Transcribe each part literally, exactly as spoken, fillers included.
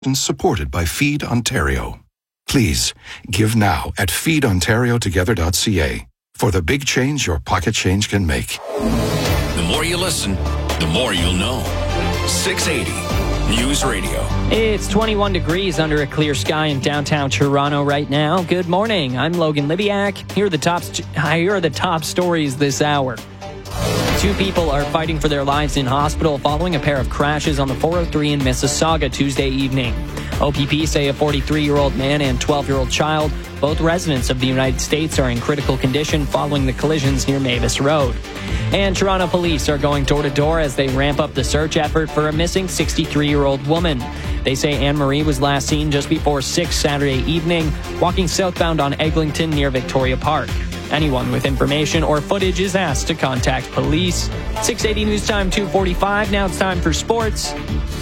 and supported by Feed Ontario. Please, give now at feed ontario together dot c a for the big change your pocket change can make. The more you listen, the more you'll know. six eighty News Radio. It's twenty-one degrees under a clear sky in downtown Toronto right now. Good morning. I'm Logan Libiak. Here are the top, here are the top stories this hour. Two people are fighting for their lives in hospital following a pair of crashes on the four oh three in Mississauga Tuesday evening. O P P say a forty-three-year-old man and twelve-year-old child, both residents of the United States, are in critical condition following the collisions near Mavis Road. And Toronto police are going door-to-door as they ramp up the search effort for a missing sixty-three-year-old woman. They say Anne-Marie was last seen just before six Saturday evening, walking southbound on Eglinton near Victoria Park. Anyone with information or footage is asked to contact police. six eighty News Time, two forty-five. Now it's time for sports.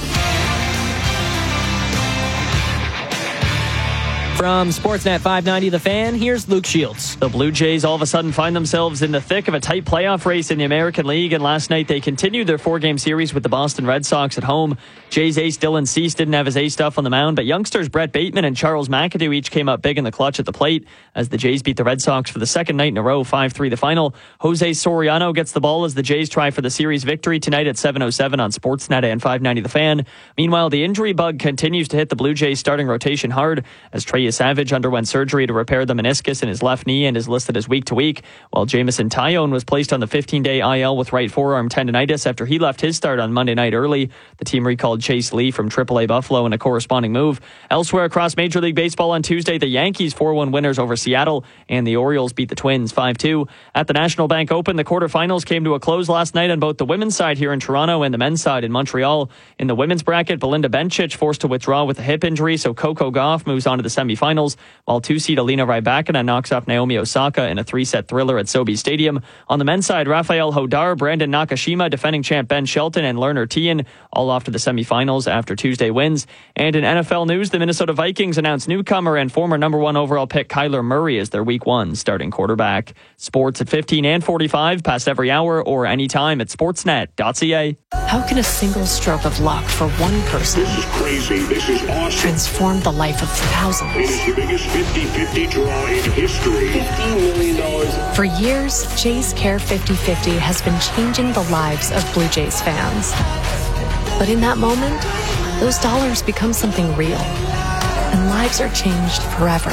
From Sportsnet five ninety The Fan, here's Luke Shields. The Blue Jays all of a sudden find themselves in the thick of a tight playoff race in the American League, and last night they continued their four-game series with the Boston Red Sox at home. Jays ace Dylan Cease didn't have his ace stuff on the mound, but youngsters Brett Bateman and Charles McAdoo each came up big in the clutch at the plate as the Jays beat the Red Sox for the second night in a row, five three the final. Jose Soriano gets the ball as the Jays try for the series victory tonight at seven oh seven on Sportsnet and five ninety The Fan. Meanwhile, the injury bug continues to hit the Blue Jays starting rotation hard as Trey Savage underwent surgery to repair the meniscus in his left knee and is listed as week to week, while Jamison Tyone was placed on the fifteen-day I L with right forearm tendonitis after he left his start on Monday night early. The team recalled Chase Lee from triple A Buffalo in a corresponding move. Elsewhere across Major League Baseball on Tuesday, the Yankees four one winners over Seattle, and the Orioles beat the Twins five two. At the National Bank Open, the quarterfinals came to a close last night on both the women's side here in Toronto and the men's side in Montreal. In the women's bracket, Belinda Bencic forced to withdraw with a hip injury, so Coco Gauff moves on to the semifinals, while two-seed Alina Rybakina knocks off Naomi Osaka in a three-set thriller at Sobe Stadium. On the men's side, Rafael Hodar, Brandon Nakashima, defending champ Ben Shelton, and Lerner Tien all off to the semifinals after Tuesday wins. And in N F L news, the Minnesota Vikings announced newcomer and former number one overall pick Kyler Murray as their week one starting quarterback. Sports at fifteen and forty-five, past every hour or anytime at sportsnet dot c a. How can a single stroke of luck for one person This is crazy. This is awesome. transform the life of thousands? It is the biggest fifty-fifty draw in history. fifteen million dollars. For years, Jays Care fifty fifty has been changing the lives of Blue Jays fans. But in that moment, those dollars become something real, and lives are changed forever.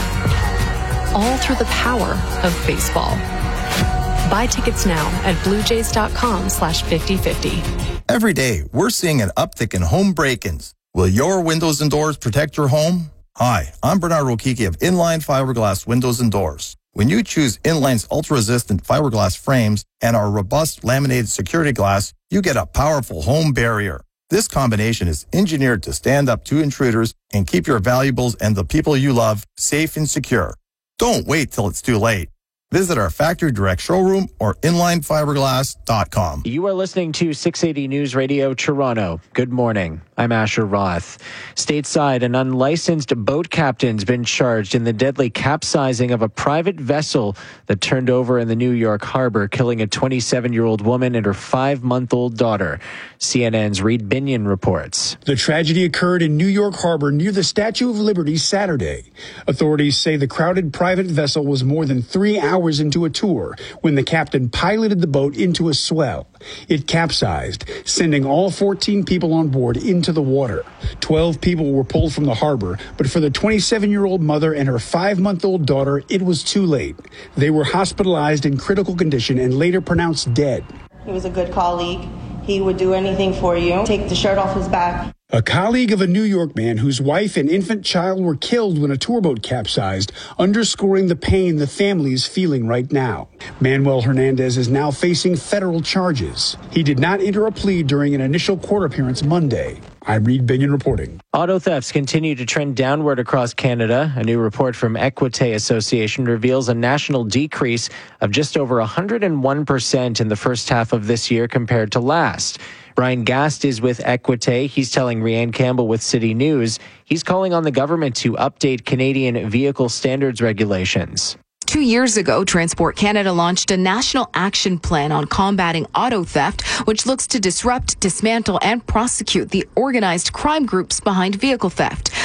All through the power of baseball. Buy tickets now at bluejays.com slash 5050. Every day, we're seeing an uptick in home break-ins. Will your windows and doors protect your home? Hi, I'm Bernard Rokiki of Inline Fiberglass Windows and Doors. When you choose Inline's ultra-resistant fiberglass frames and our robust laminated security glass, you get a powerful home barrier. This combination is engineered to stand up to intruders and keep your valuables and the people you love safe and secure. Don't wait till it's too late. Visit our factory direct showroom or inline fiberglass dot com. You are listening to six eighty News Radio Toronto. Good morning. I'm Asher Roth. Stateside, an unlicensed boat captain's been charged in the deadly capsizing of a private vessel that turned over in the New York harbor, killing a twenty-seven-year-old woman and her five-month-old daughter. C N N's Reed Binion reports. The tragedy occurred in New York Harbor near the Statue of Liberty Saturday. Authorities say the crowded private vessel was more than three hours into a tour when the captain piloted the boat into a swell. It capsized, sending all fourteen people on board into the water. Twelve people were pulled from the harbor, but for the twenty-seven-year-old mother and her five-month-old daughter, it was too late. They were hospitalized in critical condition and later pronounced dead. He was a good colleague. He would do anything for you. Take the shirt off his back. A colleague of a New York man whose wife and infant child were killed when a tour boat capsized, underscoring the pain the family is feeling right now. Manuel Hernandez is now facing federal charges. He did not enter a plea during an initial court appearance Monday. I'm Reed Binion reporting. Auto thefts continue to trend downward across Canada. A new report from Equite Association reveals a national decrease of just over one hundred one percent in the first half of this year compared to last. Brian Gast is with Equite. He's telling Rianne Campbell with City News he's calling on the government to update Canadian vehicle standards regulations. Two years ago, Transport Canada launched a national action plan on combating auto theft, which looks to disrupt, dismantle, and prosecute the organized crime groups behind vehicle theft.